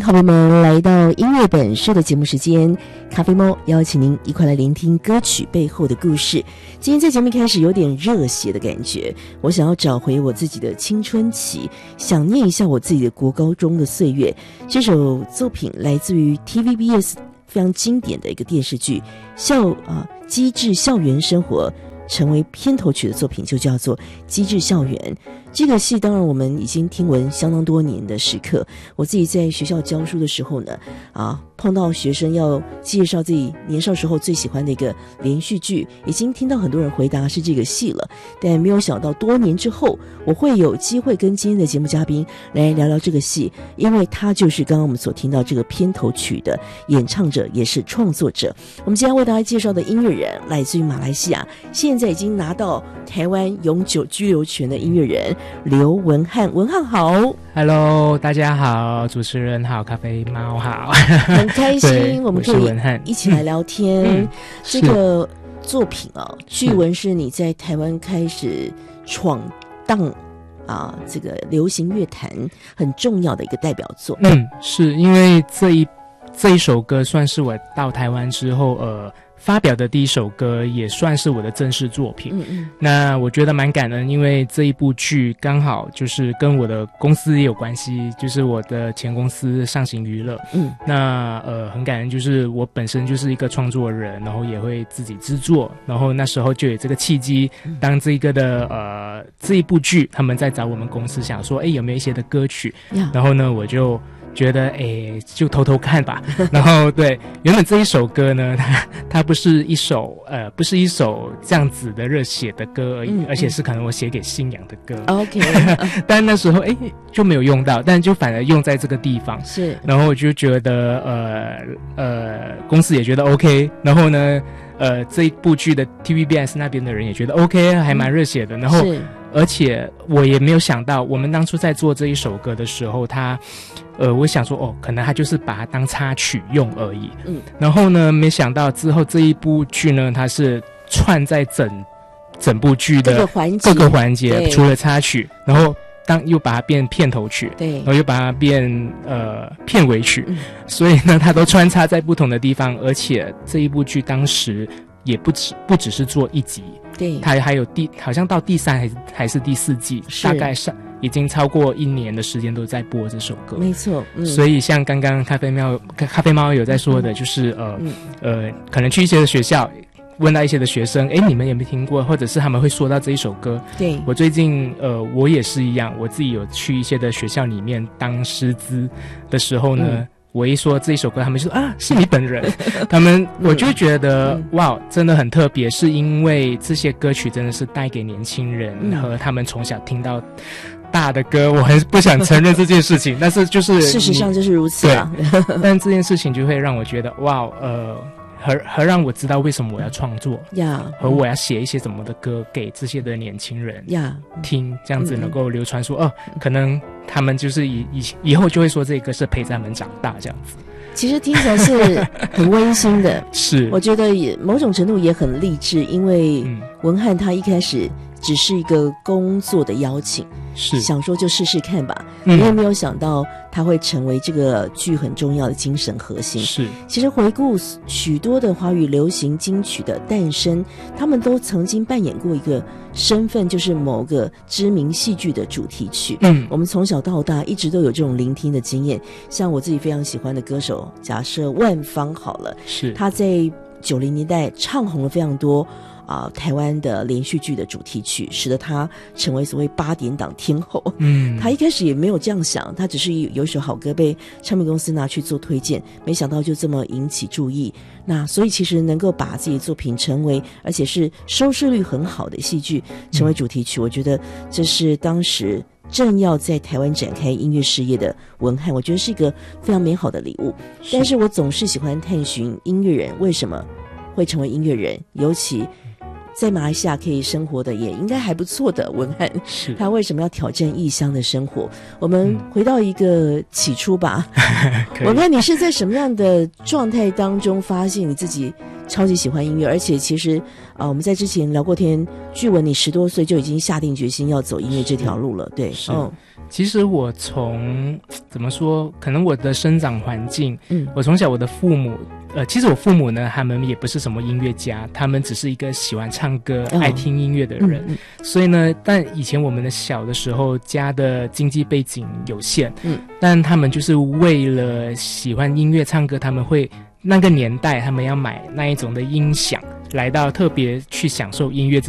好朋友们来到音乐本色的节目时间，咖啡猫邀请您一块来聆听歌曲背后的故事。今天在节目开始有点热血的感觉，我想要找回我自己的青春期，想念一下我自己的国高中的岁月。这首作品来自于 TVBS 非常经典的一个电视剧机智校园生活，成为片头曲的作品就叫做《机智校园》。这个戏当然我们已经听闻相当多年的时刻，我自己在学校教书的时候呢，碰到学生要介绍自己年少时候最喜欢的一个连续剧，已经听到很多人回答是这个戏了，但没有想到多年之后我会有机会跟今天的节目嘉宾来聊聊这个戏，因为他就是刚刚我们所听到这个片头曲的演唱者，也是创作者。我们今天为大家介绍的音乐人来自于马来西亚，现在已经拿到台湾永久居留权的音乐人刘文翰。文翰好。 Hello， 大家好，主持人好，咖啡猫好， 很开心我们可以一起来聊天。这个作品据闻是你在台湾开始闯荡这个流行乐坛很重要的一个代表作。 是因为这一首歌算是我到台湾之后发表的第一首歌，也算是我的正式作品。那我觉得蛮感恩，因为这一部剧刚好就是跟我的公司也有关系，就是我的前公司上行娱乐。那很感恩，就是我本身就是一个创作人，然后也会自己制作，然后那时候就有这个契机，当这个的这一部剧他们在找我们公司，想说有没有一些的歌曲，然后呢我就觉得就偷偷看吧。然后对，原本这一首歌呢，它不是一首这样子的热血的歌而已，而且是可能我写给信仰的歌。OK， 但那时候就没有用到，但就反而用在这个地方。是，然后我就觉得公司也觉得 OK， 然后呢这一部剧的 TVBS 那边的人也觉得 OK， 还蛮热血的。然后而且我也没有想到，我们当初在做这一首歌的时候，我想说可能他就是把它当插曲用而已。然后呢，没想到之后这一部剧呢，它是串在整部剧的各个环节，除了插曲，然后又把它变片头曲，对，然后又把它变片尾曲，所以呢，它都穿插在不同的地方。而且这一部剧当时也不只是做一集。对，它还有好像到第3还是第4季，大概已经超过1年的时间都在播这首歌。没错，所以像刚刚咖啡猫有在说的，就是可能去一些的学校问到一些的学生，你们有没有听过，或者是他们会说到这一首歌。对，我最近我也是一样，我自己有去一些的学校里面当师资的时候呢，我一说这一首歌，他们就说是你本人。我就觉得哇，真的很特别，是因为这些歌曲真的是带给年轻人和他们从小听到大的歌，我还是不想承认这件事情，但是就是事实上就是如此啊。但这件事情就会让我觉得哇，和让我知道为什么我要创作和我要写一些什么的歌给这些的年轻人听，这样子能够流传说可能他们就是以后就会说这个是陪着他们长大这样子。其实听起来是很温馨的，是我觉得也某种程度也很励志，因为文翰他一开始只是一个工作的邀请，是想说就试试看吧，你也没有想到他会成为这个剧很重要的精神核心。是，其实回顾许多的华语流行金曲的诞生，他们都曾经扮演过一个身份，就是某个知名戏剧的主题曲。我们从小到大一直都有这种聆听的经验，像我自己非常喜欢的歌手，假设万芳好了，是他在90年代唱红了非常多台湾的连续剧的主题曲，使得他成为所谓8点档天后。他一开始也没有这样想，他只是有一首好歌被唱片公司拿去做推荐，没想到就这么引起注意。那所以其实能够把自己的作品成为，而且是收视率很好的戏剧成为主题曲，我觉得这是当时正要在台湾展开音乐事业的文翰，我觉得是一个非常美好的礼物。但是我总是喜欢探寻音乐人为什么会成为音乐人，尤其在马来西亚可以生活的也应该还不错的文翰，他为什么要挑战异乡的生活？我们回到一个起初吧。文翰，你是在什么样的状态当中发现你自己超级喜欢音乐？而且其实我们在之前聊过天，据闻你10多岁就已经下定决心要走音乐这条路了。对， 其实我从怎么说，可能我的生长环境，我从小我的父母，其实我父母呢，他们也不是什么音乐家，他们只是一个喜欢唱歌、爱听音乐的人。所以呢，但以前我们的小的时候，家的经济背景有限，但他们就是为了喜欢音乐、唱歌，他们会那个年代他们要买那一种的音响，来到特别去享受音乐